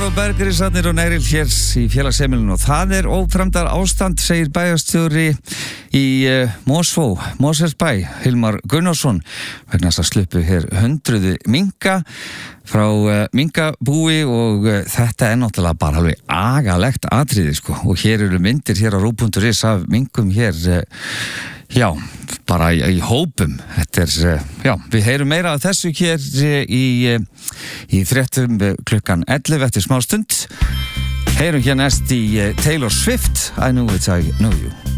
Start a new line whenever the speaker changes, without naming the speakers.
Hilmar og Bergrisarnir og Neyril hér í félagsheimilinu og það ófremdar ástand, segir bæjarstjóri í Mosfellsbæ, Hilmar Gunnarsson, vegna þess að sluppu hér hundruði minka frá minkabúi og þetta náttúrulega bara alveg agalegt atriði sko, og hér eru myndir hér á rú.is af minkum hér bara í hópum. Þetta við heyrum meira af þessu hér í fréttum klukkan 11 eftir smá stund. Heyrum hér næst í Taylor Swift, I Know It, I Know You.